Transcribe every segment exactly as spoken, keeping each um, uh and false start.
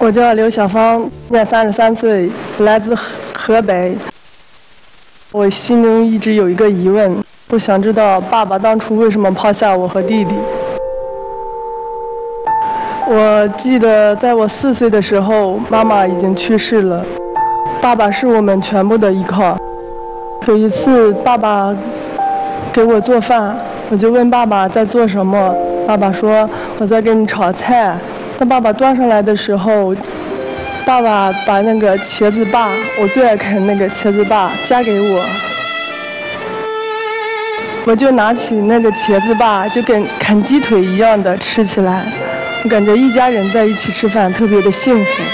我叫刘小芳，年三十三岁，来自河河北。我心中一直有一个疑问，我想知道爸爸当初为什么抛下我和弟弟。我记得在我四岁的时候，妈妈已经去世了，爸爸是我们全部的依靠。有一次，爸爸给我做饭，我就问爸爸在做什么，爸爸说我在给你炒菜。当爸爸端上来的时候，爸爸把那个茄子粑，我最爱啃那个茄子粑，夹给我，我就拿起那个茄子粑，就跟啃鸡腿一样的吃起来。我感觉一家人在一起吃饭特别的幸福。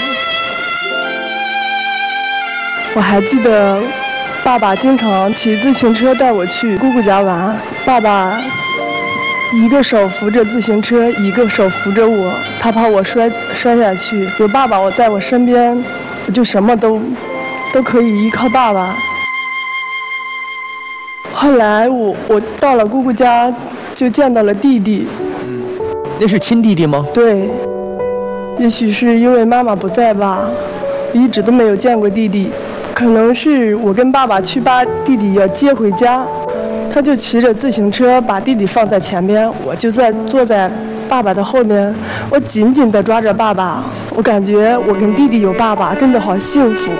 我还记得爸爸经常骑自行车带我去姑姑家玩，爸爸一个手扶着自行车，一个手扶着我，他怕我摔摔下去。有爸爸我在我身边，我就什么都都可以依靠爸爸。后来我我到了姑姑家，就见到了弟弟。 嗯，那是亲弟弟吗？ 对，也许是因为妈妈不在吧，一直都没有见过弟弟。可能是我跟爸爸去把弟弟要接回家。他就骑着自行车把弟弟放在前边，我就在坐在爸爸的后面，我紧紧地抓着爸爸，我感觉我跟弟弟有爸爸，真的好幸福。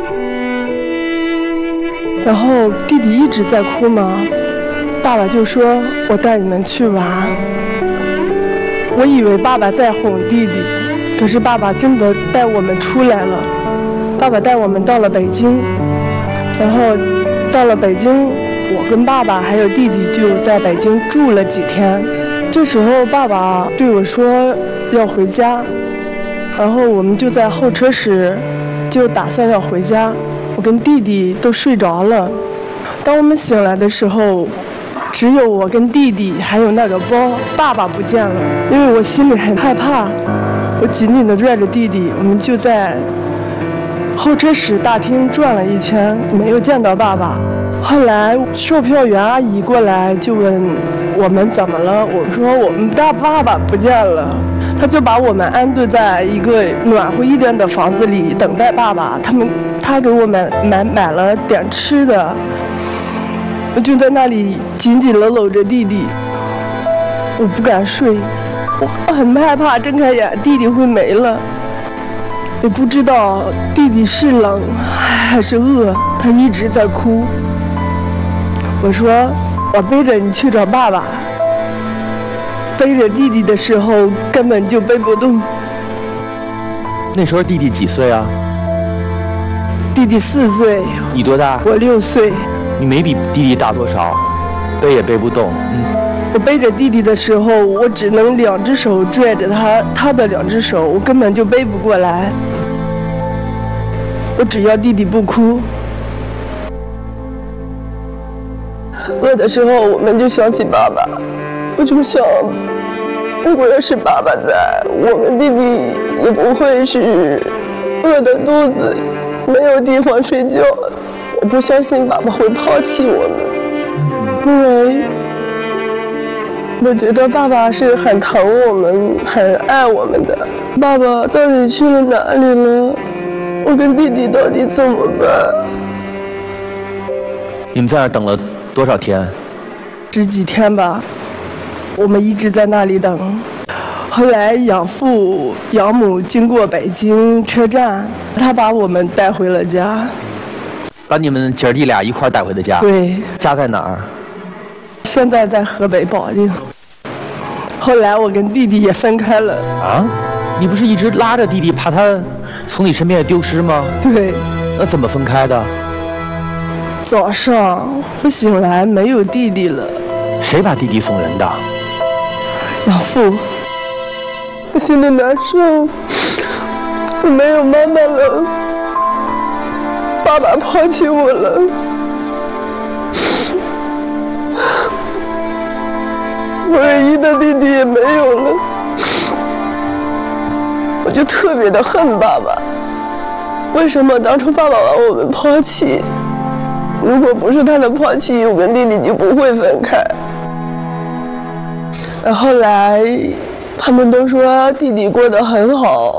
然后弟弟一直在哭嘛，爸爸就说我带你们去玩。我以为爸爸在哄弟弟，可是爸爸真的带我们出来了。爸爸带我们到了北京，然后到了北京，我跟爸爸还有弟弟就在北京住了几天。这时候爸爸对我说要回家，然后我们就在候车室就打算要回家。我跟弟弟都睡着了，当我们醒来的时候，只有我跟弟弟还有那个包，爸爸不见了。因为我心里很害怕，我紧紧地拽着弟弟，我们就在候车室大厅转了一圈，没有见到爸爸。后来售票员阿姨过来就问我们怎么了，我说我们大爸爸不见了。他就把我们安顿在一个暖和一点的房子里等待爸爸。他们他给我们买买了点吃的，我就在那里紧紧地搂着弟弟，我不敢睡，我很害怕睁开眼弟弟会没了。也不知道弟弟是冷还是饿，他一直在哭。我说我背着你去找爸爸，背着弟弟的时候根本就背不动。 那时候弟弟几岁啊？ 弟弟四岁。 你多大？ 我六岁。 你没比弟弟大多少，背也背不动。嗯， 我背着弟弟的时候，我只能两只手拽着他，他的两只手，我根本就背不过来。我只要弟弟不哭。饿的时候，我们就想起爸爸，我就想，如果要是爸爸在，我们弟弟也不会是饿的肚子，没有地方睡觉。我不相信爸爸会抛弃我们，因为我觉得爸爸是很疼我们、很爱我们的。爸爸到底去了哪里了？我跟弟弟到底怎么办？ 你们在那儿等了多少天？ 十几天吧，我们一直在那里等。后来养父养母经过北京车站，他把我们带回了家。 把你们姐儿弟俩一块儿带回的家？ 对。 家在哪儿？ 现在在河北保定。后来我跟弟弟也分开了。 啊？你不是一直拉着弟弟，怕他从你身边丢失吗？ 对。 那怎么分开的？ 早上我醒来没有弟弟了。 谁把弟弟送人的？ 养父。我心里难受，我没有妈妈了，爸爸抛弃我了。我唯一的弟弟也没有了，我就特别的恨爸爸。为什么当初爸爸把我们抛弃？如果不是他的抛弃，我跟弟弟就不会分开。然后来他们都说弟弟过得很好。